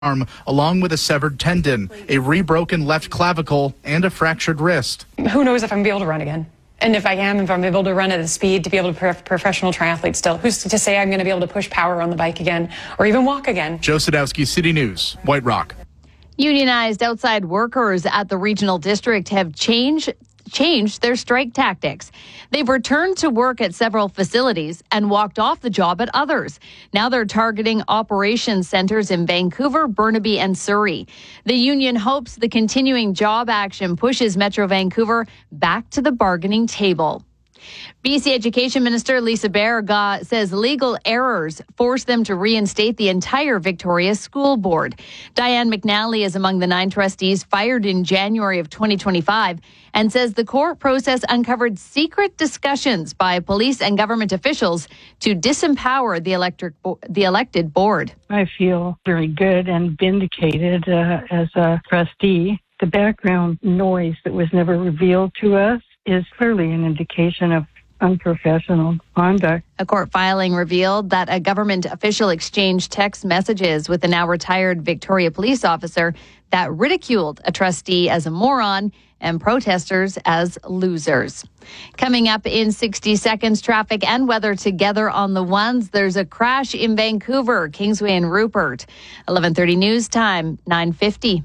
arm, along with a severed tendon, a rebroken left clavicle, and a fractured wrist. Who knows if I'm going to be able to run again? And if I'm able to run at the speed to be able to professional triathlete still, who's to say I'm going to be able to push power on the bike again or even walk again? Joe Sadowski, City News, White Rock. Unionized outside workers at the regional district have changed their strike tactics. They've returned to work at several facilities and walked off the job at others. Now they're targeting operations centers in Vancouver, Burnaby, and Surrey. The union hopes the continuing job action pushes Metro Vancouver back to the bargaining table. BC Education Minister Lisa Bear says legal errors forced them to reinstate the entire Victoria School Board. Diane McNally is among the 9 trustees fired in January of 2025 and says the court process uncovered secret discussions by police and government officials to disempower the elected board. I feel very good and vindicated as a trustee. The background noise that was never revealed to us is clearly an indication of unprofessional conduct. A court filing revealed that a government official exchanged text messages with a now retired Victoria police officer that ridiculed a trustee as a moron and protesters as losers. Coming up in 60 seconds, traffic and weather together on the ones. There's a crash in Vancouver, Kingsway and Rupert. 11:30 news time, 9:50.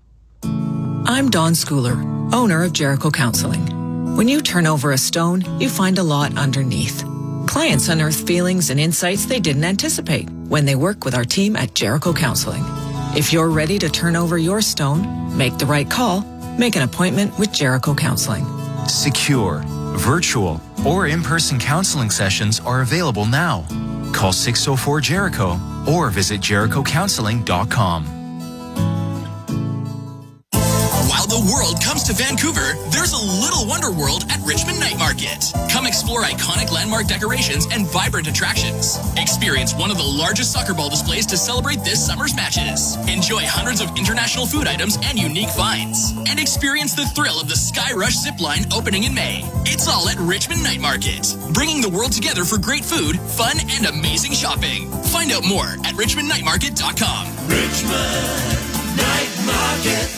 I'm Dawn Schooler, owner of Jericho Counseling. When you turn over a stone, you find a lot underneath. Clients unearth feelings and insights they didn't anticipate when they work with our team at Jericho Counseling. If you're ready to turn over your stone, make the right call, make an appointment with Jericho Counseling. Secure, virtual, or in-person counseling sessions are available now. Call 604-JERICHO or visit JerichoCounseling.com. While the world comes to Vancouver, there's a little wonder world at Richmond Night Market. Come explore iconic landmark decorations and vibrant attractions. Experience one of the largest soccer ball displays to celebrate this summer's matches. Enjoy hundreds of international food items and unique finds. And experience the thrill of the Sky Rush zipline opening in May. It's all at Richmond Night Market, bringing the world together for great food, fun, and amazing shopping. Find out more at richmondnightmarket.com. Richmond Night Market.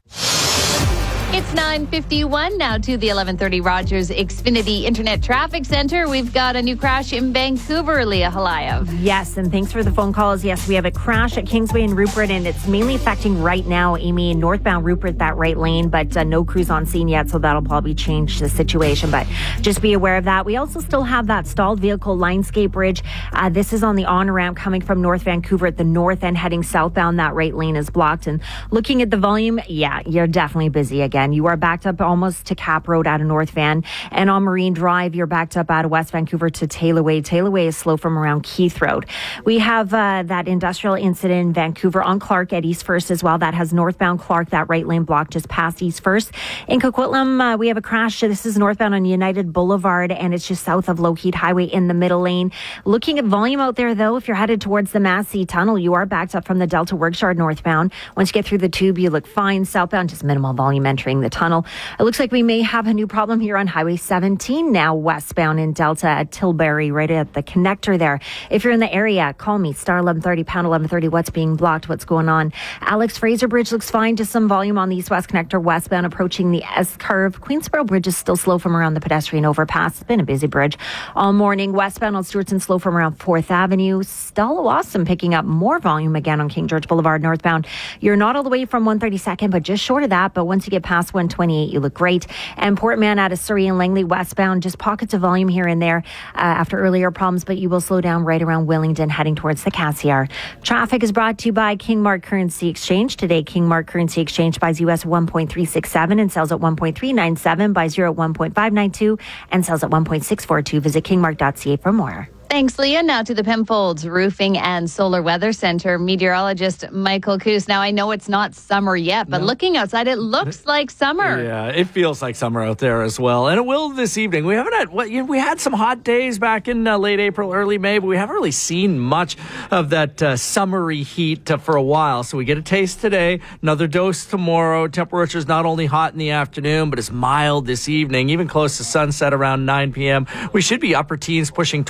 It's 9:51 now to the 11:30 Rogers Xfinity Internet Traffic Center. We've got a new crash in Vancouver, Leah Halayev. Yes, and thanks for the phone calls. Yes, we have a crash at Kingsway and Rupert, and it's mainly affecting right now, Amy, northbound Rupert, that right lane, but no crews on scene yet, so that'll probably change the situation, but just be aware of that. We also still have that stalled vehicle Linescape Bridge. This is on the on-ramp coming from North Vancouver at the north end, heading southbound. That right lane is blocked, and looking at the volume, yeah, you're definitely busy again. You are backed up almost to Cap Road out of North Van. And on Marine Drive, you're backed up out of West Vancouver to Taylor Way. Taylor Way is slow from around Keith Road. We have that industrial incident in Vancouver on Clark at East First as well. That has northbound Clark, that right lane blocked just past East First. In Coquitlam, we have a crash. This is northbound on United Boulevard, and it's just south of Lougheed Highway in the middle lane. Looking at volume out there, though, if you're headed towards the Massey Tunnel, you are backed up from the Delta Workshard northbound. Once you get through the tube, you look fine. Southbound, just minimal volume entering the tunnel. It looks like we may have a new problem here on Highway 17 now, westbound in Delta at Tilbury, right at the connector there. If you're in the area, call me, star 1130, pound 1130. What's being blocked? What's going on? Alex Fraser Bridge looks fine. Just some volume on the East West connector westbound approaching the S-curve. Queensboro Bridge is still slow from around the pedestrian overpass. It's been a busy bridge all morning. Westbound on Stewartson slow from around 4th Avenue. Still awesome, picking up more volume again on King George Boulevard northbound. You're not all the way from 132nd, but just short of that. But once you get past 128, you look great. And Portman out of Surrey and Langley westbound, just pockets of volume here and there after earlier problems, but you will slow down right around Willingdon heading towards the Cassiar. Traffic is brought to you by King Mark Currency Exchange. Today, King Mark Currency Exchange buys US 1.367 and sells at 1.397, buys euro at 1.592 and sells at 1.642. Visit kingmark.ca for more. Thanks, Leah. Now to the Penfolds Roofing and Solar Weather Center meteorologist Michael Coos. Now, I know it's not summer yet, but looking outside, it looks like summer. Yeah, it feels like summer out there as well. And it will this evening. We haven't had, we had some hot days back in late April, early May, but we haven't really seen much of that summery heat for a while. So we get a taste today, another dose tomorrow. Temperature is not only hot in the afternoon, but it's mild this evening, even close to sunset around 9 p.m. We should be upper teens pushing 20 degrees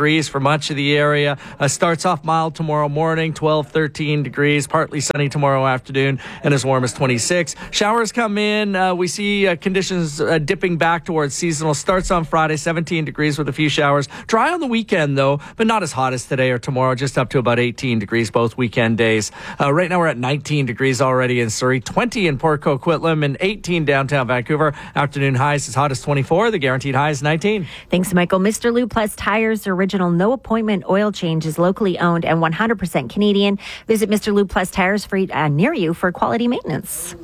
degrees for much of the area. Starts off mild tomorrow morning, 12, 13 degrees, partly sunny tomorrow afternoon, and as warm as 26. Showers come in. We see conditions dipping back towards seasonal. Starts on Friday, 17 degrees with a few showers. Dry on the weekend, though, but not as hot as today or tomorrow, just up to about 18 degrees both weekend days. Right now we're at 19 degrees already in Surrey, 20 in Port Coquitlam, and 18 downtown Vancouver. Afternoon highs as hot as 24. The guaranteed high is 19. Thanks, Michael. Mr. Lube Plus Tires original no appointment oil change is locally owned and 100% Canadian. Visit Mr. Lube Plus Tires near you for quality maintenance.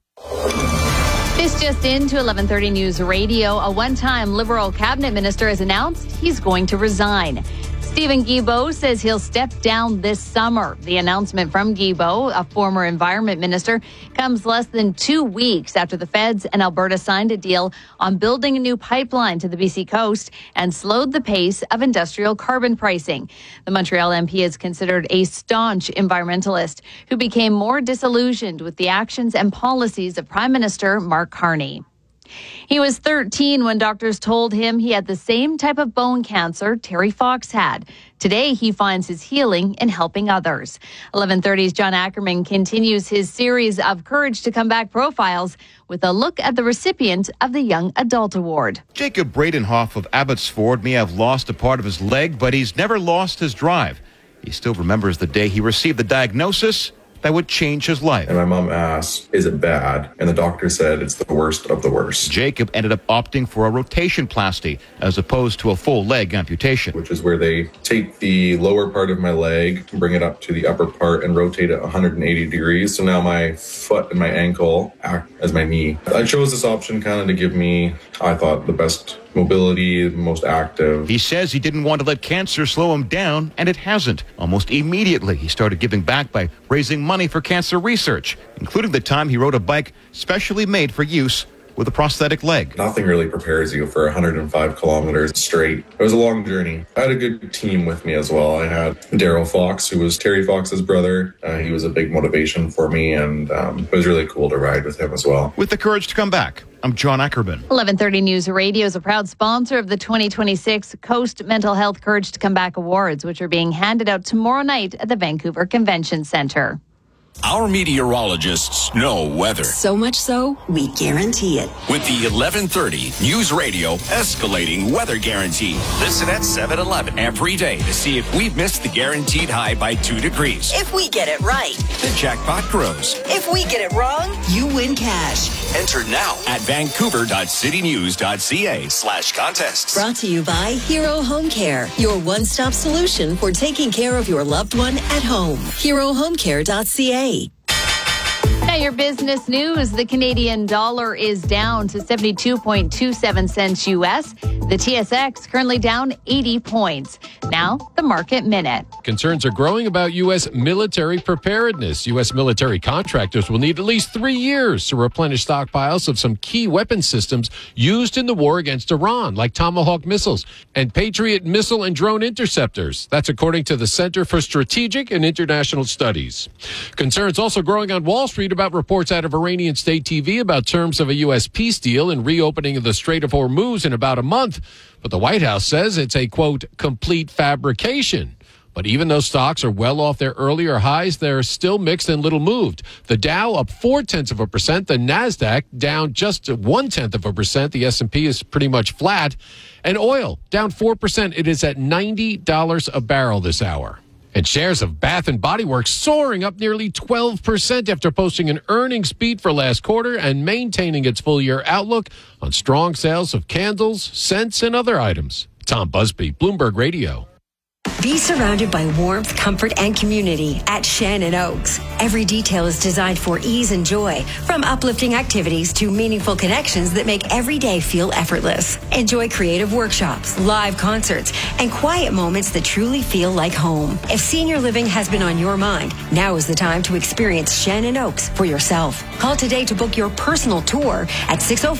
This just into 11:30 News Radio. A one-time Liberal cabinet minister has announced he's going to resign. Stephen Guilbeault says he'll step down this summer. The announcement from Guilbeault, a former environment minister, comes less than 2 weeks after the feds and Alberta signed a deal on building a new pipeline to the BC coast and slowed the pace of industrial carbon pricing. The Montreal MP is considered a staunch environmentalist who became more disillusioned with the actions and policies of Prime Minister Mark Carney. He was 13 when doctors told him he had the same type of bone cancer Terry Fox had. Today, he finds his healing in helping others. 11:30's John Ackerman continues his series of Courage to Come Back profiles with a look at the recipient of the Young Adult Award. Jacob Bradenhoff of Abbotsford may have lost a part of his leg, but he's never lost his drive. He still remembers the day he received the diagnosis that would change his life. And my mom asked, is it bad? And the doctor said it's the worst of the worst. Jacob ended up opting for a rotationplasty as opposed to a full leg amputation. Which is where they take the lower part of my leg, bring it up to the upper part and rotate it 180 degrees. So now my foot and my ankle act as my knee. I chose this option kind of to give me, I thought, the best mobility, most active. He says he didn't want to let cancer slow him down, and it hasn't. Almost immediately, he started giving back by raising money for cancer research, including the time he rode a bike specially made for use with a prosthetic leg. Nothing really prepares you for 105 kilometers straight. It was a long journey. I had a good team with me as well. I had Daryl Fox, who was Terry Fox's brother. He was a big motivation for me, and it was really cool to ride with him as well. With the courage to come back, I'm John Ackerman. 11:30 News Radio is a proud sponsor of the 2026 Coast Mental Health Courage to Come Back Awards, which are being handed out tomorrow night at the Vancouver Convention Centre. Our meteorologists know weather. So much so, we guarantee it. With the 11:30 News Radio escalating weather guarantee. Listen at 7-Eleven every day to see if we've missed the guaranteed high by 2 degrees. If we get it right, the jackpot grows. If we get it wrong, you win cash. Enter now at vancouver.citynews.ca/contests. Brought to you by Hero Home Care, your one-stop solution for taking care of your loved one at home. HeroHomeCare.ca. Now your business news. The Canadian dollar is down to 72.27 cents U.S. The TSX currently down 80 points. Now the market minute. Concerns are growing about U.S. military preparedness. U.S. military contractors will need at least 3 years to replenish stockpiles of some key weapon systems used in the war against Iran, like Tomahawk missiles and Patriot missile and drone interceptors. That's according to the Center for Strategic and International Studies. Concerns also growing on Wall Street about reports out of Iranian state TV about terms of a U.S. peace deal and reopening of the Strait of Hormuz in about a month. But the White House says it's a, quote, complete fabrication. But even though stocks are well off their earlier highs, they're still mixed and little moved. The Dow up 0.4%, the Nasdaq down just 0.1%. The S&P is pretty much flat. And oil down 4%. It is at $90 a barrel this hour. And shares of Bath & Body Works soaring up nearly 12% after posting an earnings beat for last quarter and maintaining its full-year outlook on strong sales of candles, scents, and other items. Tom Busby, Bloomberg Radio. Be surrounded by warmth, comfort, and community at Shannon Oaks. Every detail is designed for ease and joy, from uplifting activities to meaningful connections that make every day feel effortless. Enjoy creative workshops, live concerts, and quiet moments that truly feel like home. If senior living has been on your mind, now is the time to experience Shannon Oaks for yourself. Call today to book your personal tour at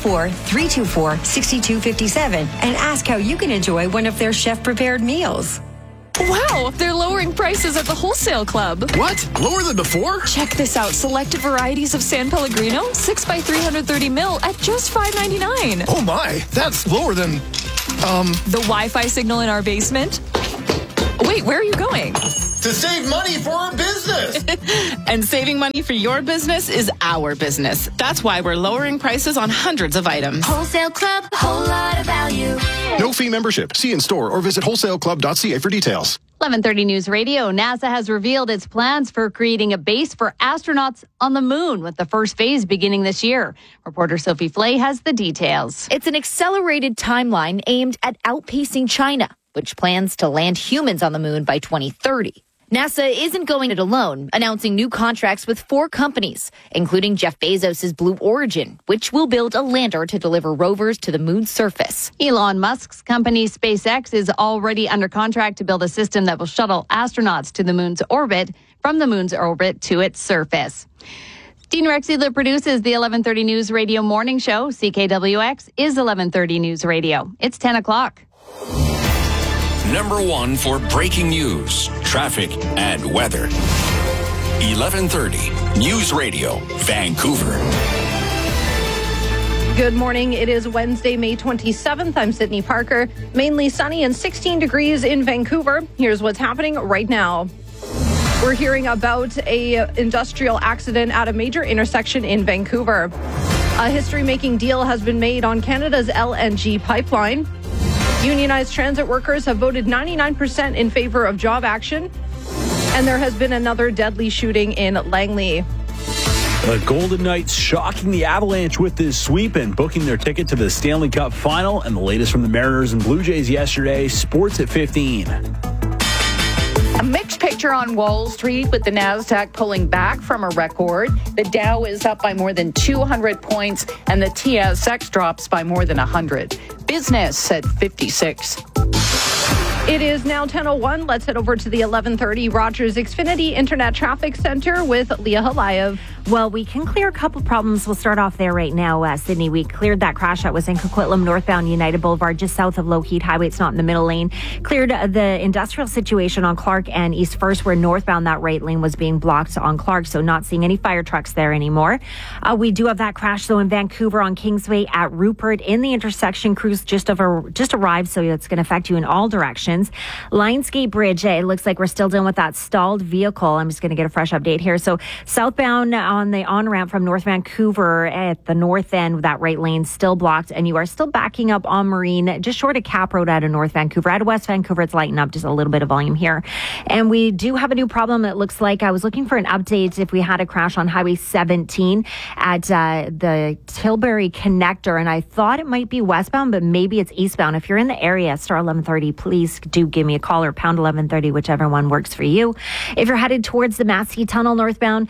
604-324-6257 and ask how you can enjoy one of their chef-prepared meals. Wow, they're lowering prices at the Wholesale Club. What? Lower than before? Check this out. Selected varieties of San Pellegrino, 6x330 mil at just $5.99. Oh my, that's lower than, The Wi-Fi signal in our basement? Wait, where are you going? To save money for our business. And saving money for your business is our business. That's why we're lowering prices on hundreds of items. Wholesale Club, a whole lot of value. No fee membership. See in store or visit wholesaleclub.ca for details. 11:30 News Radio. NASA has revealed its plans for creating a base for astronauts on the moon, with the first phase beginning this year. Reporter Sophie Flay has the details. It's an accelerated timeline aimed at outpacing China, which plans to land humans on the moon by 2030. NASA isn't going it alone, announcing new contracts with 4 companies, including Jeff Bezos' Blue Origin, which will build a lander to deliver rovers to the moon's surface. Elon Musk's company SpaceX is already under contract to build a system that will shuttle astronauts to the moon's orbit, from the moon's orbit to its surface. Dean Rexidler produces the 11:30 News Radio morning show. CKWX is 11:30 News Radio. It's 10 o'clock. Number 1 for breaking news, traffic, and weather. 11:30 News Radio, Vancouver. Good morning. It is Wednesday, May 27th. I'm Sydney Parker. Mainly sunny and 16 degrees in Vancouver. Here's what's happening right now. We're hearing about a industrial accident at a major intersection in Vancouver. A history-making deal has been made on Canada's LNG pipeline. Unionized transit workers have voted 99% in favor of job action. And there has been another deadly shooting in Langley. The Golden Knights shocking the Avalanche with this sweep and booking their ticket to the Stanley Cup Final. And the latest from the Mariners and Blue Jays yesterday, sports at 15. A mixed picture on Wall Street, with the Nasdaq pulling back from a record. The Dow is up by more than 200 points, and the TSX drops by more than 100. Business at 56. It is now 10:01. Let's head over to the 11:30 Rogers Xfinity Internet Traffic Center with Leah Halayev. Well, we can clear a couple problems. We'll start off there right now, Sydney. We cleared that crash that was in Coquitlam, northbound United Boulevard, just south of Lougheed Highway. It's not in the middle lane. Cleared the industrial situation on Clark and East First, where northbound that right lane was being blocked on Clark, so not seeing any fire trucks there anymore. We do have that crash, though, in Vancouver on Kingsway at Rupert. In the intersection, crews just arrived, so it's going to affect you in all directions. Lionsgate Bridge, it looks like we're still dealing with that stalled vehicle. I'm just going to get a fresh update here. So southbound on the on-ramp from North Vancouver at the north end, that right lane still blocked, and you are still backing up on Marine, just short of Cap Road out of North Vancouver. Out of West Vancouver, it's lighting up, just a little bit of volume here. And we do have a new problem. It looks like I was looking for an update if we had a crash on Highway 17 at the Tilbury connector, and I thought it might be westbound, but maybe it's eastbound. If you're in the area, star 1130, please do give me a call, or pound 1130, whichever one works for you. If you're headed towards the Massey Tunnel northbound,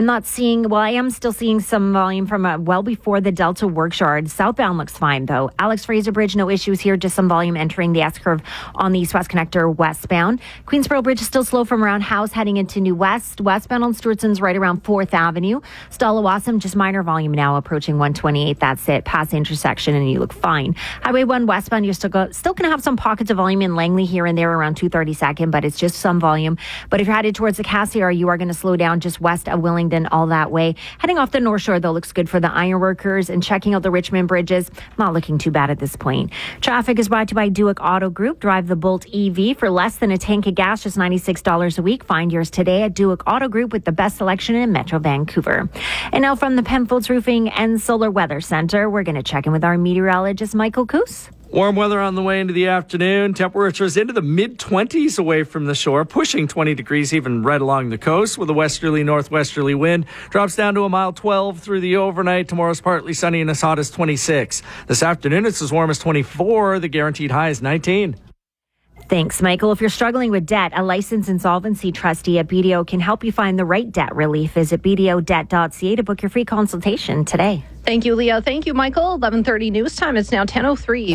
I am still seeing some volume from well before the Delta Works Yard. Southbound looks fine, though. Alex Fraser Bridge, no issues here, just some volume entering the S-curve on the east-west connector westbound. Queensboro Bridge is still slow from around House heading into New West. Westbound on Stewartson's right around 4th Avenue. Stallawasam, just minor volume now, approaching 128. That's it. Past the intersection, and you look fine. Highway 1 westbound, you're still going to have some pockets of volume in Langley here and there around 232nd, but it's just some volume. But if you're headed towards the Cassiar, you are going to slow down just west of Willingdon all that way. Heading off the North Shore, though, looks good for the ironworkers, and checking out the Richmond bridges, not looking too bad at this point. Traffic is brought to you by Duick Auto Group. Drive the Bolt EV for less than a tank of gas, just $96 a week. Find yours today at Duick Auto Group, with the best selection in Metro Vancouver. And now from the Penfolds Roofing and Solar Weather Center, we're going to check in with our meteorologist, Michael Coos. Warm weather on the way into the afternoon. Temperatures into the mid-20s away from the shore, pushing 20 degrees even right along the coast, with a westerly, northwesterly wind. Drops down to a mile 12 through the overnight. Tomorrow's partly sunny and as hot as 26. This afternoon, it's as warm as 24. The guaranteed high is 19. Thanks, Michael. If you're struggling with debt, a licensed insolvency trustee at BDO can help you find the right debt relief. Visit BDOdebt.ca to book your free consultation today. Thank you, Leah. Thank you, Michael. 11:30 news time. It's now 10:03.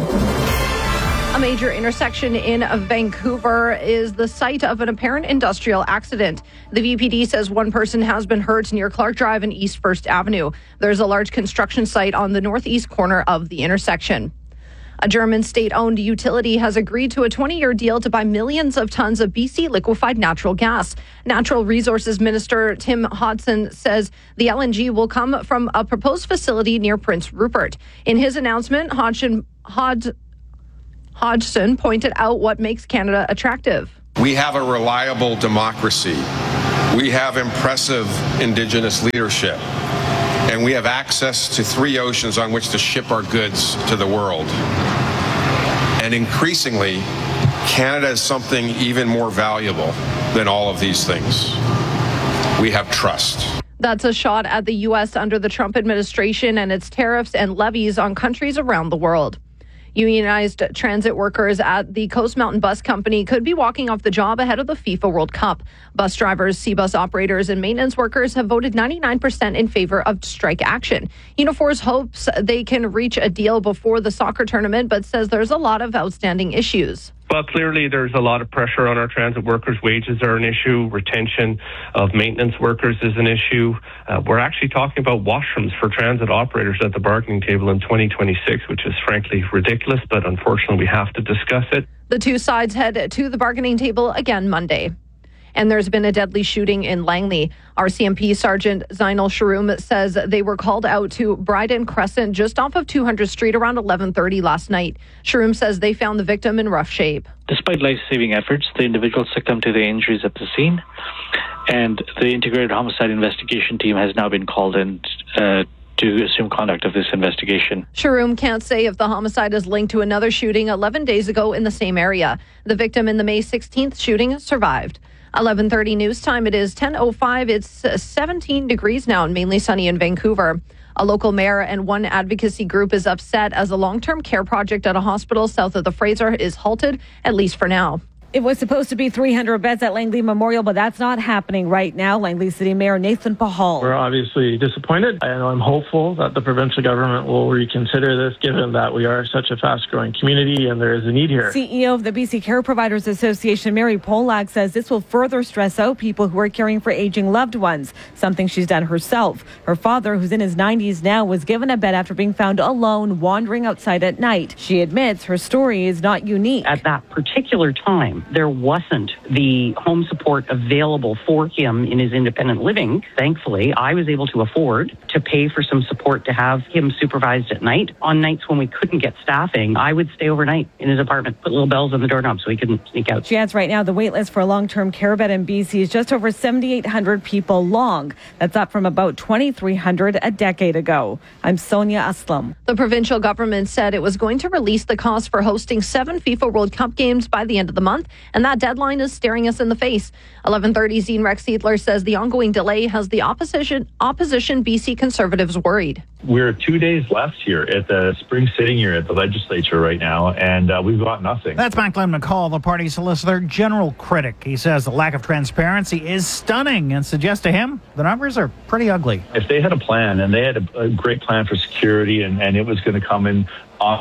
A major intersection in Vancouver is the site of an apparent industrial accident. The VPD says one person has been hurt near Clark Drive and East First Avenue. There's a large construction site on the northeast corner of the intersection. A German state-owned utility has agreed to a 20-year deal to buy millions of tons of BC liquefied natural gas. Natural Resources Minister Tim Hodgson says the LNG will come from a proposed facility near Prince Rupert. In his announcement, Hodgson pointed out what makes Canada attractive. We have a reliable democracy. We have impressive Indigenous leadership. And we have access to 3 oceans on which to ship our goods to the world. And increasingly, Canada is something even more valuable than all of these things. We have trust. That's a shot at the U.S. under the Trump administration and its tariffs and levies on countries around the world. Unionized transit workers at the Coast Mountain Bus Company could be walking off the job ahead of the FIFA World Cup. Bus drivers, C-bus operators, and maintenance workers have voted 99% in favor of strike action. Uniforce hopes they can reach a deal before the soccer tournament, but says there's a lot of outstanding issues. Well, clearly there's a lot of pressure on our transit workers. Wages are an issue. Retention of maintenance workers is an issue. We're actually talking about washrooms for transit operators at the bargaining table in 2026, which is frankly ridiculous, but unfortunately we have to discuss it. The two sides head to the bargaining table again Monday. And there's been a deadly shooting in Langley. RCMP Sergeant Zainal Sharoum says they were called out to Bryden Crescent just off of 200 Street around 11:30 last night. Sharoum says they found the victim in rough shape. Despite life-saving efforts, the individual succumbed to the injuries at the scene, and the Integrated Homicide Investigation Team has now been called in to assume conduct of this investigation. Sharoum can't say if the homicide is linked to another shooting 11 days ago in the same area. The victim in the May 16th shooting survived. 11:30 news time. It is 10:05. It's 17 degrees now and mainly sunny in Vancouver. A local mayor and one advocacy group is upset as a long-term care project at a hospital south of the Fraser is halted, at least for now. It was supposed to be 300 beds at Langley Memorial, but that's not happening right now. Langley City Mayor Nathan Pahal. We're obviously disappointed, and I'm hopeful that the provincial government will reconsider this, given that we are such a fast-growing community and there is a need here. CEO of the BC Care Providers Association, Mary Polak, says this will further stress out people who are caring for aging loved ones, something she's done herself. Her father, who's in his 90s now, was given a bed after being found alone wandering outside at night. She admits her story is not unique. At that particular time, there wasn't the home support available for him in his independent living. Thankfully, I was able to afford to pay for some support to have him supervised at night. On nights when we couldn't get staffing, I would stay overnight in his apartment, put little bells on the doorknob so he couldn't sneak out. She adds right now the wait list for a long-term care bed in BC is just over 7,800 people long. That's up from about 2,300 a decade ago. I'm Sonia Aslam. The provincial government said it was going to release the cost for hosting 7 FIFA World Cup games by the end of the month, and that deadline is staring us in the face. 11:30, Zine Rex Seidler says the ongoing delay has the opposition BC Conservatives worried. We're 2 days left here at the spring sitting here at the legislature right now, and we've got nothing. That's Macklin McCall, the party's Solicitor General critic. He says the lack of transparency is stunning and suggests to him the numbers are pretty ugly. If they had a plan, and they had a great plan for security, and it was going to come in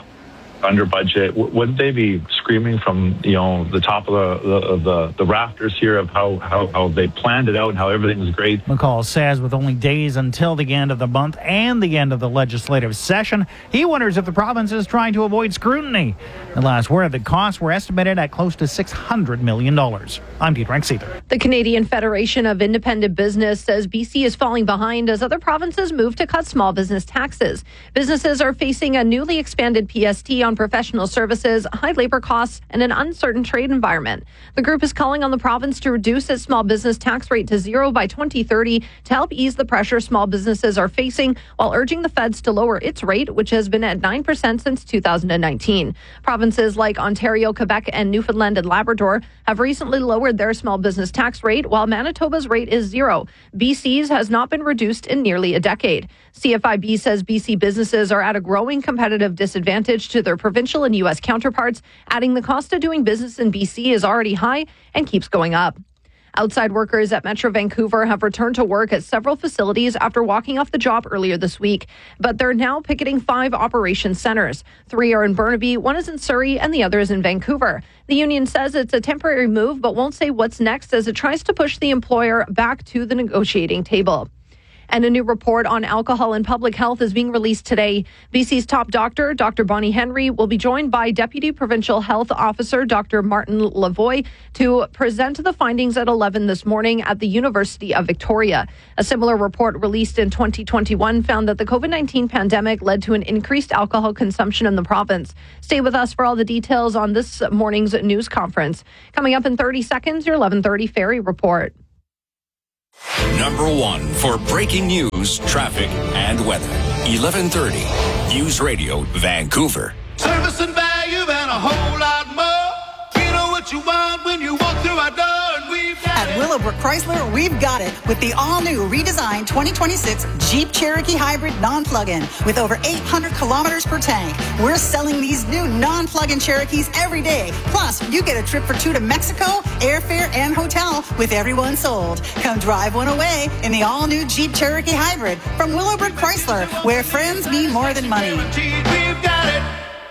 under budget, wouldn't they be screaming from the top of the rafters here of how they planned it out and how everything was great? McCall says with only days until the end of the month and the end of the legislative session, he wonders if the province is trying to avoid scrutiny. The last word, the costs were estimated at close to $600 million. I'm Pete Rex-Seither. The Canadian Federation of Independent Business says BC is falling behind as other provinces move to cut small business taxes. Businesses are facing a newly expanded PST on professional services, high labor costs, and an uncertain trade environment. The group is calling on the province to reduce its small business tax rate to 0 by 2030 to help ease the pressure small businesses are facing, while urging the feds to lower its rate, which has been at 9% since 2019. Provinces like Ontario, Quebec, and Newfoundland and Labrador have recently lowered their small business tax rate, while Manitoba's rate is 0. BC's has not been reduced in nearly a decade. CFIB says BC businesses are at a growing competitive disadvantage to their provincial and U.S. counterparts, adding the cost of doing business in BC is already high and keeps going up. Outside workers at Metro Vancouver have returned to work at several facilities after walking off the job earlier this week, but they're now picketing 5 operation centers. 3 are in Burnaby, 1 is in Surrey, and the other is in Vancouver. The union says it's a temporary move, but won't say what's next as it tries to push the employer back to the negotiating table. And a new report on alcohol and public health is being released today. BC's top doctor, Dr. Bonnie Henry, will be joined by Deputy Provincial Health Officer Dr. Martin Lavoie to present the findings at 11 this morning at the University of Victoria. A similar report released in 2021 found that the COVID-19 pandemic led to an increased alcohol consumption in the province. Stay with us for all the details on this morning's news conference. Coming up in 30 seconds, your 11:30 Ferry Report. Number one for breaking news, traffic, and weather. 11:30 News Radio, Vancouver. Service and value and a whole lot more. You know what you want when you walk through our door, and we've got At Willowbrook Chrysler, we've got it with the all-new redesigned 2026 Jeep Cherokee Hybrid non-plug-in with over 800 kilometers per tank. We're selling these new non-plug-in Cherokees every day. Plus, you get a trip for two to Mexico, airfare, and hotel with every one sold. Come drive one away in the all-new Jeep Cherokee Hybrid from Willowbrook Chrysler, where friends mean more than money. We've got it.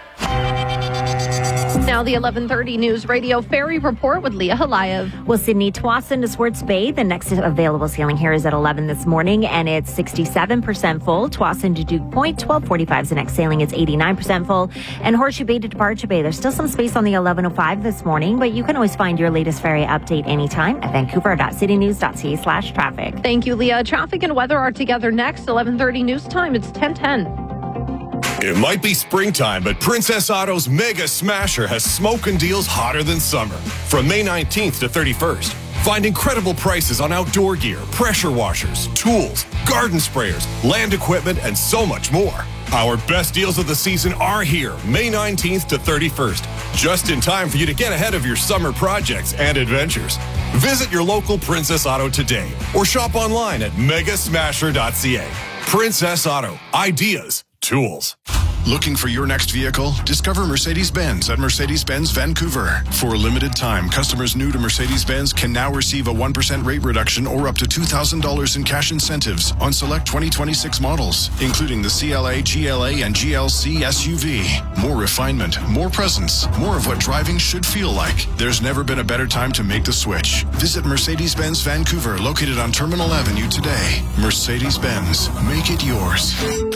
Now the 11:30 News Radio Ferry Report with Leah Halayev. Well, Sydney, Tsawwassen to Swartz Bay. The next available sailing here is at 11 this morning, and it's 67% full. Tsawwassen to Duke Point, 12:45 is the next sailing. It's 89% full. And Horseshoe Bay to Departure Bay. There's still some space on the 11:05 this morning, but you can always find your latest ferry update anytime at vancouver.citynews.ca/traffic. Thank you, Leah. Traffic and weather are together next. 11:30 News Time. It's 10:10. It might be springtime, but Princess Auto's Mega Smasher has smoking deals hotter than summer. From May 19th to 31st, find incredible prices on outdoor gear, pressure washers, tools, garden sprayers, land equipment, and so much more. Our best deals of the season are here, May 19th to 31st, just in time for you to get ahead of your summer projects and adventures. Visit your local Princess Auto today or shop online at megasmasher.ca. Princess Auto, ideas, tools. Looking for your next vehicle? Discover Mercedes-Benz at Mercedes-Benz Vancouver. For a limited time, customers new to Mercedes-Benz can now receive a 1% rate reduction or up to $2,000 in cash incentives on select 2026 models, including the CLA, GLA, and GLC SUV. More refinement, more presence, more of what driving should feel like. There's never been a better time to make the switch. Visit Mercedes-Benz Vancouver, located on Terminal Avenue today. Mercedes-Benz, make it yours.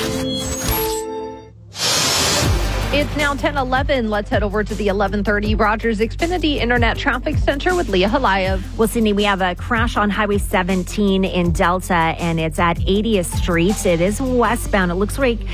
It's now 10:11. Let's head over to the 11:30 Rogers Xfinity Internet Traffic Center with Leah Halayev. Well, Sydney, we have a crash on Highway 17 in Delta, and it's at 80th Street. It is westbound. It looks like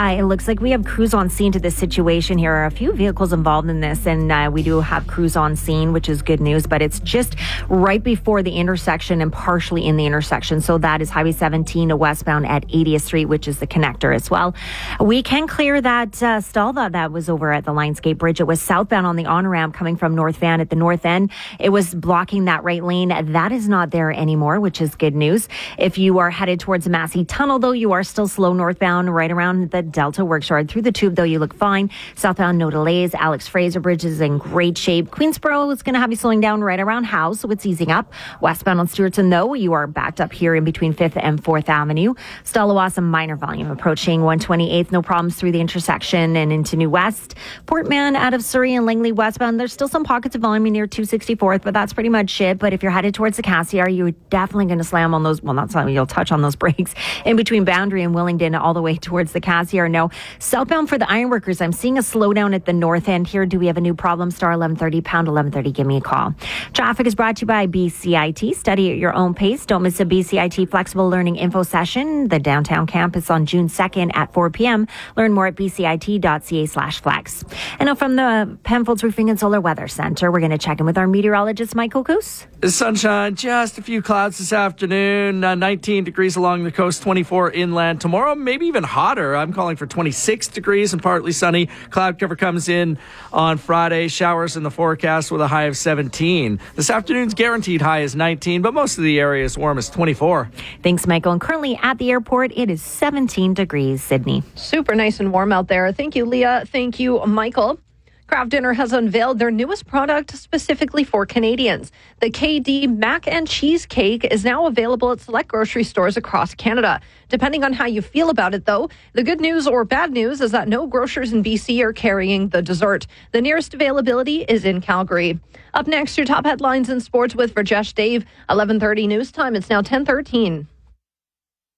we have crews on scene to this situation. Here are a few vehicles involved in this, and we do have crews on scene, which is good news. But it's just right before the intersection and partially in the intersection. So that is Highway 17 westbound at 80th Street, which is the connector as well. We can clear that stall that was over at the Lionsgate Bridge. It was southbound on the on-ramp coming from North Van at the north end. It was blocking that right lane. That is not there anymore, which is good news. If you are headed towards Massey Tunnel, though, you are still slow northbound right around the Delta Works Yard. Through the tube, though, you look fine. Southbound, no delays. Alex Fraser Bridge is in great shape. Queensboro is going to have you slowing down right around House, so it's easing up. Westbound on Stewartson, though, you are backed up here in between 5th and 4th Avenue. Stalawass, minor volume approaching 128th. No problems through the intersection and into New West. Portman out of Surrey and Langley westbound. There's still some pockets of volume near 264th, but that's pretty much it. But if you're headed towards the Cassiar, you're definitely going to slam on those. Well, not slam, you'll touch on those brakes in between Boundary and Willingdon all the way towards the Cassiar. No, southbound for the Ironworkers, I'm seeing a slowdown at the north end here. Do we have a new problem? Star 1130, pound 1130. Give me a call. Traffic is brought to you by BCIT. Study at your own pace. Don't miss a BCIT Flexible Learning Info Session. The downtown campus on June 2nd at 4 p.m. Learn more at bcit.ca/flex. And now from the Penfolds Roofing and Solar Weather Center, we're going to check in with our meteorologist, Michael Coos. Sunshine, just a few clouds this afternoon, 19 degrees along the coast, 24 inland. Tomorrow, maybe even hotter. I'm calling for 26 degrees and partly sunny. Cloud cover comes in on Friday. Showers in the forecast with a high of 17. This afternoon's guaranteed high is 19, but most of the area is warm as 24. Thanks, Michael. And currently at the airport, it is 17 degrees, Sydney. Super nice and warm out there. Thank you, Leah. Thank you, Michael. Kraft Dinner has unveiled their newest product specifically for Canadians. The KD Mac and Cheese Cake is now available at select grocery stores across Canada. Depending on how you feel about it, though, the good news or bad news is that no grocers in BC are carrying the dessert. The nearest availability is in Calgary. Up next, your top headlines in sports with Rajesh Dave. 11:30 news time. It's now 10:13.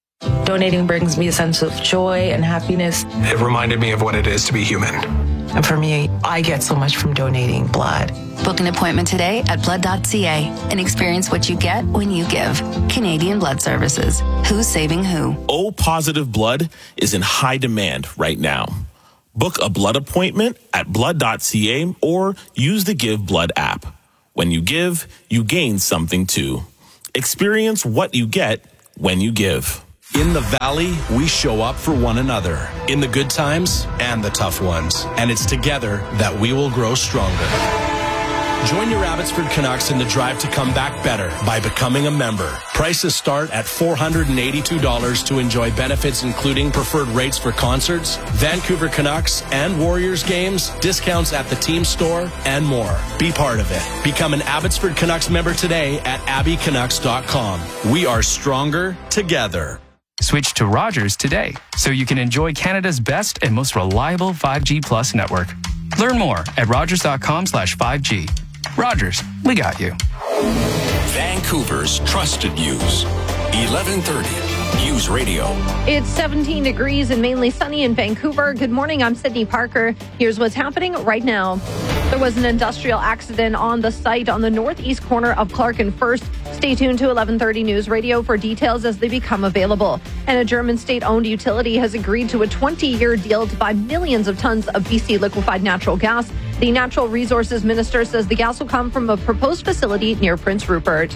Donating brings me a sense of joy and happiness. It reminded me of what it is to be human. And for me, I get so much from donating blood. Book an appointment today at blood.ca and experience what you get when you give. Canadian Blood Services. Who's saving who? O-positive blood is in high demand right now. Book a blood appointment at blood.ca or use the Give Blood app. When you give, you gain something too. Experience what you get when you give. In the Valley, we show up for one another in the good times and the tough ones. And it's together that we will grow stronger. Join your Abbotsford Canucks in the drive to come back better by becoming a member. Prices start at $482 to enjoy benefits including preferred rates for concerts, Vancouver Canucks and Warriors games, discounts at the team store, and more. Be part of it. Become an Abbotsford Canucks member today at abbycanucks.com. We are stronger together. Switch to Rogers today so you can enjoy Canada's best and most reliable 5G Plus network. Learn more at rogers.com/5G. Rogers, we got you. Vancouver's trusted news. 1130 News Radio. It's 17 degrees and mainly sunny in Vancouver. Good morning, I'm Sydney Parker. Here's what's happening right now. There was an industrial accident on the site on the northeast corner of Clark and First. Stay tuned to 1130 News Radio for details as they become available. And a German state-owned utility has agreed to a 20-year deal to buy millions of tons of BC liquefied natural gas. The Natural Resources Minister says the gas will come from a proposed facility near Prince Rupert.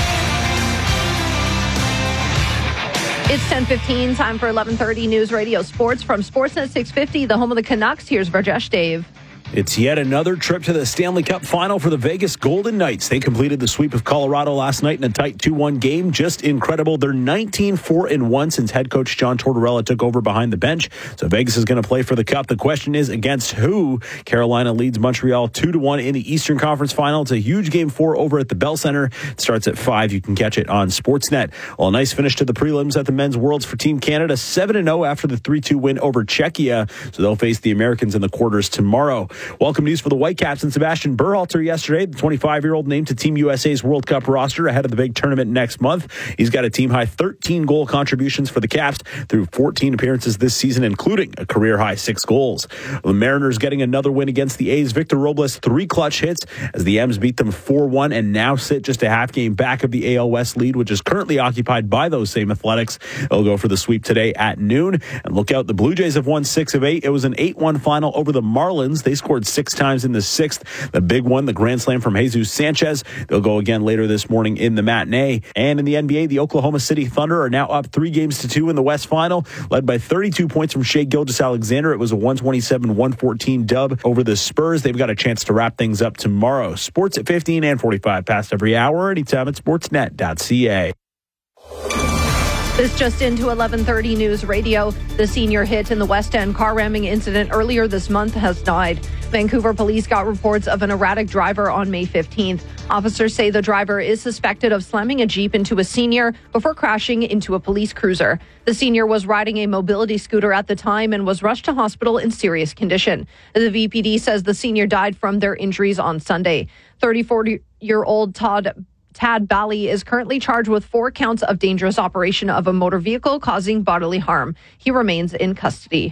It's 10:15, time for 1130 News Radio Sports from Sportsnet 650, the home of the Canucks. Here's Varjesh Dave. It's yet another trip to the Stanley Cup final for the Vegas Golden Knights. They completed the sweep of Colorado last night in a tight 2-1 game. Just incredible. They're 19-4-1 since head coach John Tortorella took over behind the bench. So Vegas is going to play for the Cup. The question is against who? Carolina leads Montreal 2-1 in the Eastern Conference Final. It's a huge Game 4 over at the Bell Center. It starts at 5. You can catch it on Sportsnet. Well, a nice finish to the prelims at the Men's Worlds for Team Canada. 7-0 after the 3-2 win over Czechia. So they'll face the Americans in the quarters tomorrow. Welcome news for the Whitecaps and Sebastian Berhalter yesterday. The 25-year-old named to Team USA's World Cup roster ahead of the big tournament next month. He's got a team-high 13 goal contributions for the Caps through 14 appearances this season, including a career-high 6 goals. The Mariners getting another win against the A's. Victor Robles 3 clutch hits as the M's beat them 4-1 and now sit just a half game back of the AL West lead, which is currently occupied by those same Athletics. They'll go for the sweep today at noon. And look out, the Blue Jays have won 6 of 8. It was an 8-1 final over the Marlins. They scored 6 times in the 6th. The big one, the grand slam from Jesus Sanchez. They'll go again later this morning in the matinee. And in the NBA, the Oklahoma City Thunder are now up 3-2 in the West Final, led by 32 points from Shai Gilgeous-Alexander. It was a 127-114 dub over the Spurs. They've got a chance to wrap things up tomorrow. Sports at 15 and 45 past every hour, anytime at sportsnet.ca. This just into 1130 News Radio. The senior hit in the West End car ramming incident earlier this month has died. Vancouver police got reports of an erratic driver on May 15th. Officers say the driver is suspected of slamming a Jeep into a senior before crashing into a police cruiser. The senior was riding a mobility scooter at the time and was rushed to hospital in serious condition. The VPD says the senior died from their injuries on Sunday. 34-year-old Tad Bally is currently charged with 4 counts of dangerous operation of a motor vehicle causing bodily harm. He remains in custody.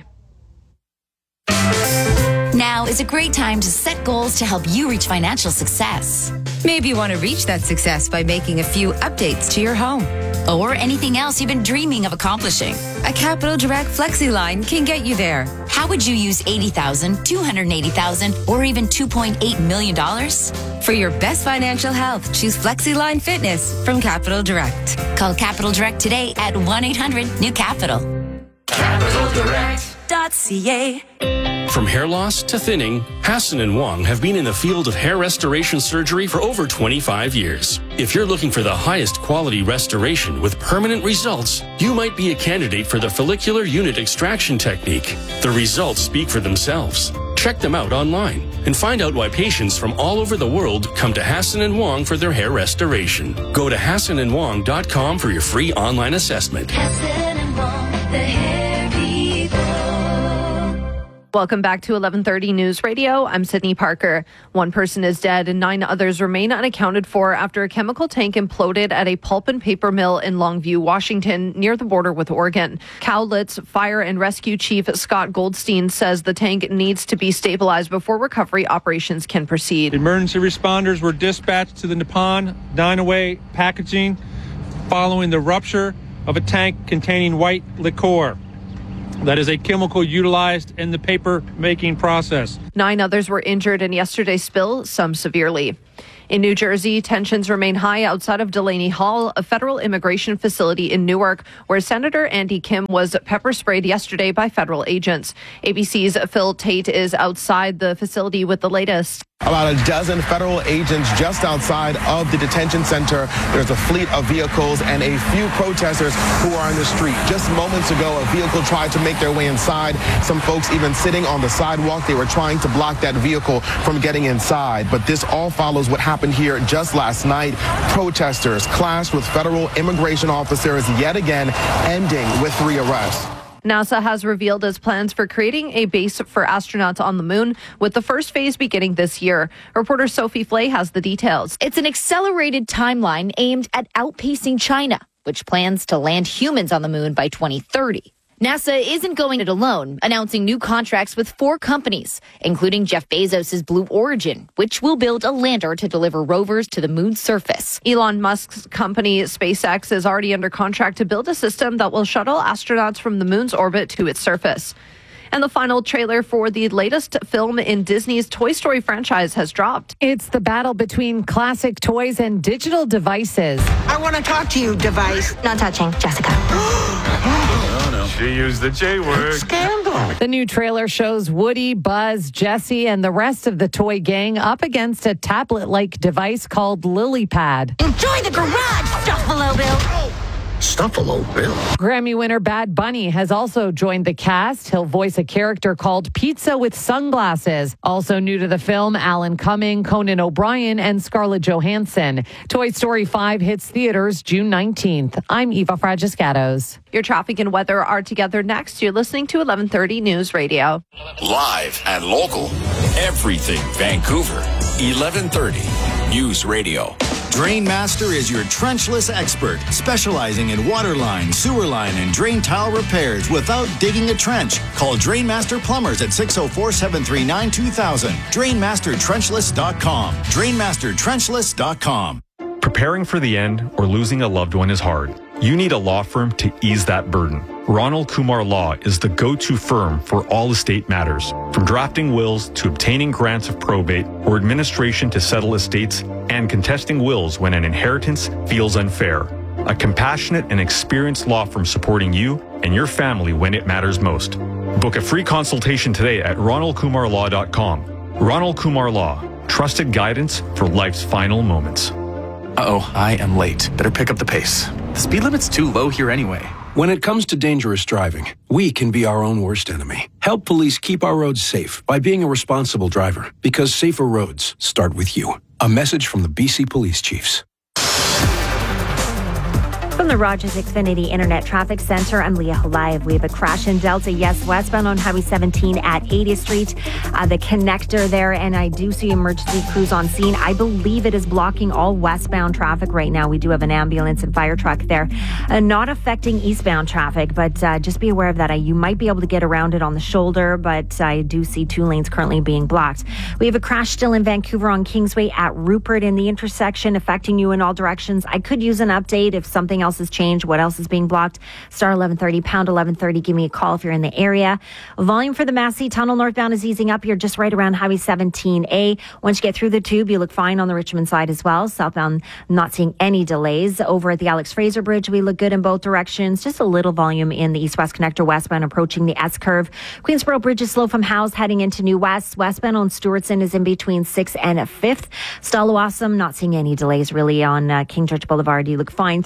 Now is a great time to set goals to help you reach financial success. Maybe you want to reach that success by making a few updates to your home or anything else you've been dreaming of accomplishing. A Capital Direct FlexiLine can get you there. How would you use $80,000, $280,000, or even $2.8 million? For your best financial health, choose FlexiLine Fitness from Capital Direct. Call Capital Direct today at 1-800-NEW-CAPITAL. CapitalDirect.ca. From hair loss to thinning, Hassan and Wong have been in the field of hair restoration surgery for over 25 years. If you're looking for the highest quality restoration with permanent results, you might be a candidate for the follicular unit extraction technique. The results speak for themselves. Check them out online and find out why patients from all over the world come to Hassan and Wong for their hair restoration. Go to HassanandWong.com for your free online assessment. Hassan and Wong, the hair people. Welcome back to 1130 News Radio. I'm Sydney Parker. One person is dead and 9 others remain unaccounted for after a chemical tank imploded at a pulp and paper mill in Longview, Washington, near the border with Oregon. Cowlitz Fire and Rescue Chief Scott Goldstein says the tank needs to be stabilized before recovery operations can proceed. Emergency responders were dispatched to the Nippon Dynaway Packaging following the rupture of a tank containing white liquor. That is a chemical utilized in the paper making process. 9 others were injured in yesterday's spill, some severely. In New Jersey, tensions remain high outside of Delaney Hall, a federal immigration facility in Newark, where Senator Andy Kim was pepper sprayed yesterday by federal agents. ABC's Phil Tate is outside the facility with the latest. About a dozen federal agents just outside of the detention center. There's a fleet of vehicles and a few protesters who are in the street. Just moments ago, a vehicle tried to make their way inside. Some folks even sitting on the sidewalk. They were trying to block that vehicle from getting inside. But this all follows what happened here just last night. Protesters clashed with federal immigration officers yet again, ending with 3 arrests. NASA has revealed its plans for creating a base for astronauts on the moon, with the first phase beginning this year. Reporter Sophie Flay has the details. It's an accelerated timeline aimed at outpacing China, which plans to land humans on the moon by 2030. NASA isn't going it alone, announcing new contracts with 4 companies, including Jeff Bezos' Blue Origin, which will build a lander to deliver rovers to the moon's surface. Elon Musk's company SpaceX is already under contract to build a system that will shuttle astronauts from the moon's orbit to its surface. And the final trailer for the latest film in Disney's Toy Story franchise has dropped. It's the battle between classic toys and digital devices. I want to talk to you, device. Not touching, Jessica. She used the J word. Scandal. The new trailer shows Woody, Buzz, Jessie, and the rest of the toy gang up against a tablet-like device called LilyPad. Enjoy the garage, Stuffalo Bill. Stuffalo Bill. Grammy winner Bad Bunny has also joined the cast. He'll voice a character called Pizza with Sunglasses. Also new to the film, Alan Cumming, Conan O'Brien, and Scarlett Johansson. Toy Story 5 hits theaters June 19th. I'm Eva Fragiscatos. Your traffic and weather are together next. You're listening to 1130 News Radio. Live and local. Everything Vancouver. 1130 News Radio. Drainmaster is your trenchless expert, specializing in water line, sewer line, and drain tile repairs without digging a trench. Call Drainmaster Plumbers at 604-739-2000. DrainmasterTrenchless.com. DrainmasterTrenchless.com. Preparing for the end or losing a loved one is hard. You need a law firm to ease that burden. Ronald Kumar Law is the go-to firm for all estate matters, from drafting wills to obtaining grants of probate or administration to settle estates and contesting wills when an inheritance feels unfair. A compassionate and experienced law firm supporting you and your family when it matters most. Book a free consultation today at ronaldkumarlaw.com. Ronald Kumar Law, trusted guidance for life's final moments. Uh-oh, I am late. Better pick up the pace. The speed limit's too low here anyway. When it comes to dangerous driving, we can be our own worst enemy. Help police keep our roads safe by being a responsible driver, because safer roads start with you. A message from the BC Police Chiefs. From the Rogers Xfinity Internet Traffic Center, I'm Leah Holaev. We have a crash in Delta, yes, westbound on Highway 17 at 80th Street, the connector there, and I do see emergency crews on scene. I believe it is blocking all westbound traffic right now. We do have an ambulance and fire truck there, not affecting eastbound traffic, but just be aware of that. You might be able to get around it on the shoulder, but I do see 2 lanes currently being blocked. We have a crash still in Vancouver on Kingsway at Rupert in the intersection, affecting you in all directions. I could use an update if something else has changed, what else is being blocked. Star 1130, pound 1130. Give me a call if you're in the area. Volume for the Massey Tunnel northbound is easing up. You're just right around Highway 17A. Once you get through the tube, you look fine on the Richmond side as well. Southbound, not seeing any delays. Over at the Alex Fraser Bridge, we look good in both directions. Just a little volume in the east-west connector westbound approaching the S-curve. Queensboro Bridge is slow from Howes heading into New West. Westbound on Stewartson is in between 6th and 5th. Stallawasam, not seeing any delays really on King George Boulevard. You look fine through the intersection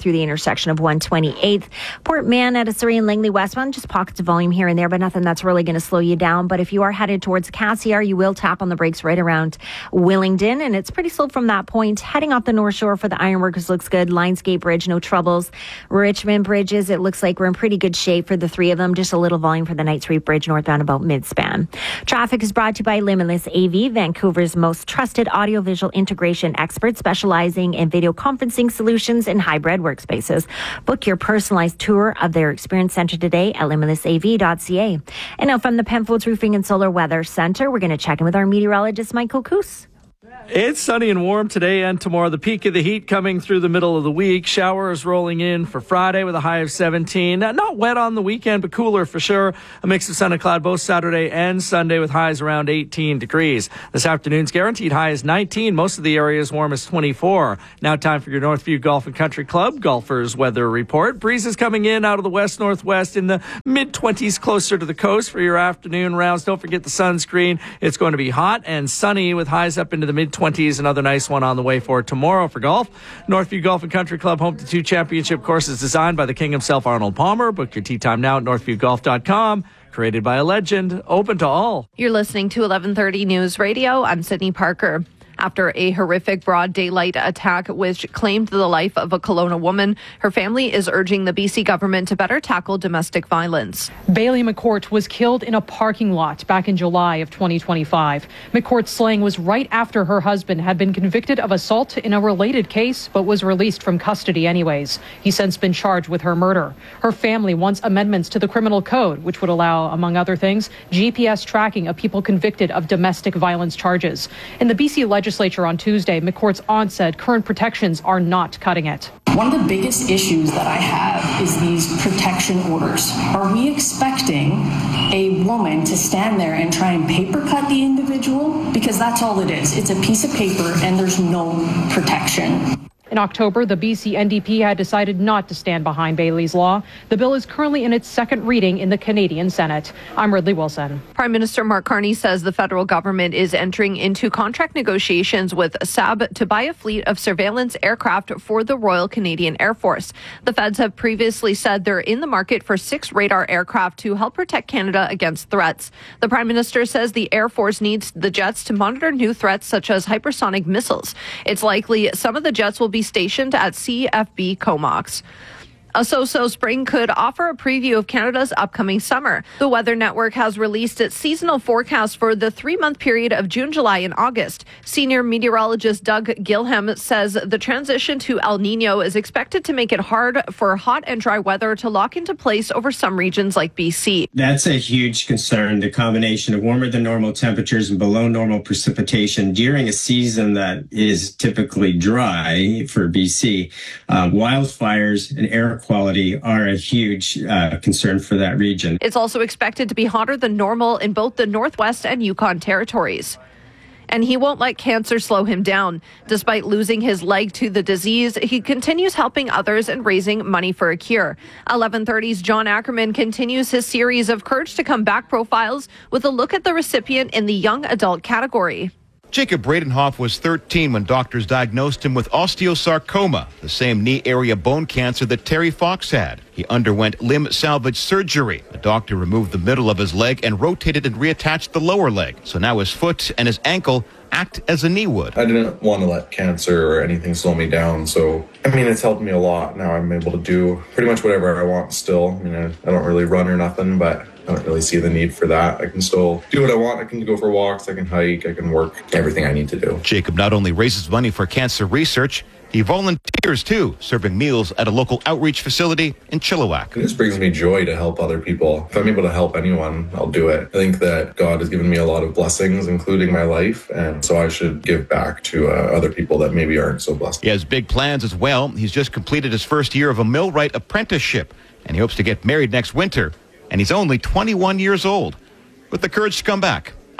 intersection of 128th. Port Mann at a Surrey and Langley westbound, just pockets of volume here and there, but nothing that's really going to slow you down. But if you are headed towards Cassiar, you will tap on the brakes right around Willingdon, and it's pretty slow from that point. Heading off the North Shore for the Ironworkers looks good. Lionsgate Bridge, no troubles. Richmond Bridges, it looks like we're in pretty good shape for the three of them. Just a little volume for the Knight Street Bridge northbound about mid-span. Traffic is brought to you by Limitless AV, Vancouver's most trusted audiovisual integration expert, specializing in video conferencing solutions and hybrid workspaces. Book your personalized tour of their experience center today at limitlessav.ca. And now from the Penfolds Roofing and Solar Weather Center, we're going to check in with our meteorologist, Michael Coos. It's sunny and warm today and tomorrow. The peak of the heat coming through the middle of the week. Showers rolling in for Friday with a high of 17. Not wet on the weekend, but cooler for sure. A mix of sun and cloud both Saturday and Sunday with highs around 18 degrees. This afternoon's guaranteed high is 19. Most of the area is warm as 24. Now time for your Northview Golf and Country Club Golfers Weather Report. Breezes coming in out of the west-northwest in the mid-20s closer to the coast for your afternoon rounds. Don't forget the sunscreen. It's going to be hot and sunny with highs up into the mid-20s. Another nice one on the way for tomorrow for golf. Northview Golf and Country Club, home to 2 championship courses designed by the king himself, Arnold Palmer. Book your tee time now at northviewgolf.com. Created by a legend, open to all. You're listening to 1130 News Radio. I'm Sydney Parker. After a horrific broad daylight attack which claimed the life of a Kelowna woman, her family is urging the BC government to better tackle domestic violence. Bailey McCourt was killed in a parking lot back in July of 2025. McCourt's slaying was right after her husband had been convicted of assault in a related case, but was released from custody anyways. He's since been charged with her murder. Her family wants amendments to the criminal code, which would allow, among other things, GPS tracking of people convicted of domestic violence charges. In the BC legislature on Tuesday, McCourt's aunt said current protections are not cutting it. One of the biggest issues that I have is these protection orders. Are we expecting a woman to stand there and try and paper cut the individual? Because that's all it is. It's a piece of paper and there's no protection. In October, the BC NDP had decided not to stand behind Bailey's law. The bill is currently in its second reading in the Canadian Senate. I'm Ridley Wilson. Prime Minister Mark Carney says the federal government is entering into contract negotiations with Saab to buy a fleet of surveillance aircraft for the Royal Canadian Air Force. The feds have previously said they're in the market for 6 radar aircraft to help protect Canada against threats. The Prime Minister says the Air Force needs the jets to monitor new threats such as hypersonic missiles. It's likely some of the jets will be stationed at CFB Comox. A so-so spring could offer a preview of Canada's upcoming summer. The Weather Network has released its seasonal forecast for the 3-month period of June, July, and August. Senior meteorologist Doug Gilham says the transition to El Nino is expected to make it hard for hot and dry weather to lock into place over some regions like BC. That's a huge concern, the combination of warmer than normal temperatures and below normal precipitation during a season that is typically dry for BC. Wildfires and air quality are a huge concern for that region. It's also expected to be hotter than normal in both the Northwest and Yukon territories. And he won't let cancer slow him down. Despite losing his leg to the disease, he continues helping others and raising money for a cure. 1130's John Ackerman continues his series of Courage to Come Back profiles with a look at the recipient in the young adult category. Jacob Bradenhoff was 13 when doctors diagnosed him with osteosarcoma, the same knee area bone cancer that Terry Fox had. He underwent limb salvage surgery. The doctor removed the middle of his leg and rotated and reattached the lower leg. So now his foot and his ankle act as a knee would. I didn't want to let cancer or anything slow me down. So, it's helped me a lot. Now I'm able to do pretty much whatever I want still. I don't really run or nothing, but I don't really see the need for that. I can still do what I want. I can go for walks, I can hike, I can work, everything I need to do. Jacob not only raises money for cancer research, he volunteers too, serving meals at a local outreach facility in Chilliwack. It just brings me joy to help other people. If I'm able to help anyone, I'll do it. I think that God has given me a lot of blessings, including my life, and so I should give back to other people that maybe aren't so blessed. He has big plans as well. He's just completed his first year of a millwright apprenticeship, and he hopes to get married next winter. And he's only 21 years old. With the Courage to Come Back,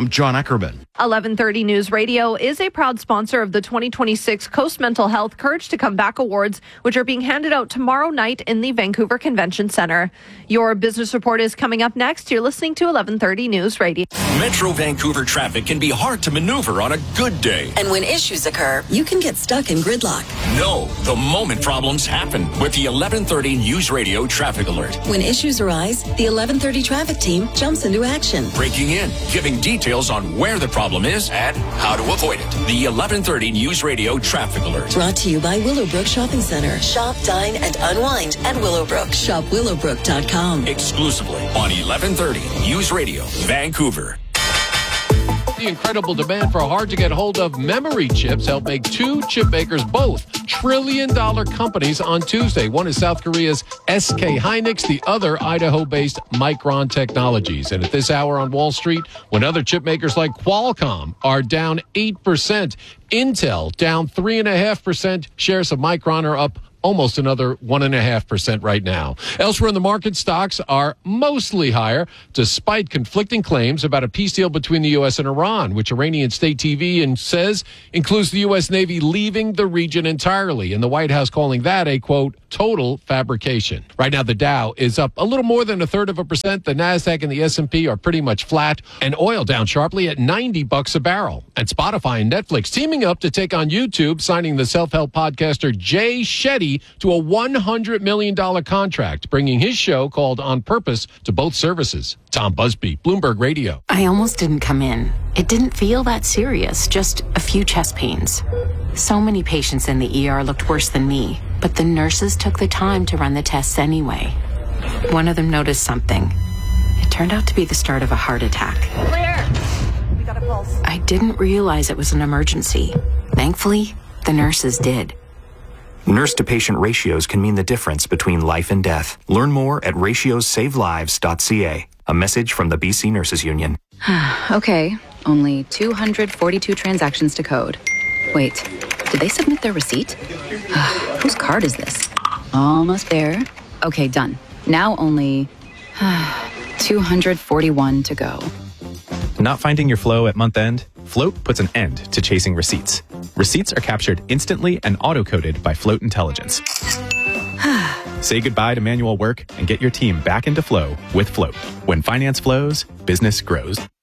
I'm John Eckerman. 1130 News Radio is a proud sponsor of the 2026 Coast Mental Health Courage to Come Back Awards, which are being handed out tomorrow night in the Vancouver Convention Centre. Your business report is coming up next. You're listening to 1130 News Radio. Metro Vancouver traffic can be hard to maneuver on a good day. And when issues occur, you can get stuck in gridlock. No, the moment problems happen with the 1130 News Radio traffic alert. When issues arise, the 1130 traffic team jumps into action. Breaking in, giving details on where the problem is and how to avoid it. The 1130 News Radio traffic alert. Brought to you by Willowbrook Shopping Center. Shop, dine, and unwind at Willowbrook. Shop willowbrook.com. Exclusively on 1130 News Radio, Vancouver. The incredible demand for hard-to-get hold of memory chips helped make two chip makers both trillion-dollar companies on Tuesday. One is South Korea's SK Hynix, the other Idaho-based Micron Technologies. And at this hour on Wall Street, when other chip makers like Qualcomm are down 8%, Intel down 3.5%, shares of Micron are up almost another 1.5% right now. Elsewhere in the market, stocks are mostly higher, despite conflicting claims about a peace deal between the U.S. and Iran, which Iranian state TV says includes the U.S. Navy leaving the region entirely, and the White House calling that a, quote, total fabrication. Right now, the Dow is up a little more than 1/3%. The NASDAQ and the S&P are pretty much flat, and oil down sharply at $90 a barrel. And Spotify and Netflix teaming up to take on YouTube, signing the self-help podcaster Jay Shetty to a $100 million contract, bringing his show called On Purpose to both services. Tom Busby, Bloomberg Radio. I almost didn't come in. It didn't feel that serious, just a few chest pains. So many patients in the ER looked worse than me, but the nurses took the time to run the tests anyway. One of them noticed something. It turned out to be the start of a heart attack. Clear. We got a pulse. I didn't realize it was an emergency. Thankfully, the nurses did. Nurse-to-patient ratios can mean the difference between life and death. Learn more at ratiosavelives.ca. A message from the BC Nurses Union. Okay, only 242 transactions to code. Wait, did they submit their receipt? Whose card is this? Almost there. Okay, done. Now only 241 to go. Not finding your flow at month end? Float puts an end to chasing receipts. Receipts are captured instantly and auto-coded by Float Intelligence. Say goodbye to manual work and get your team back into flow with Float. When finance flows, business grows.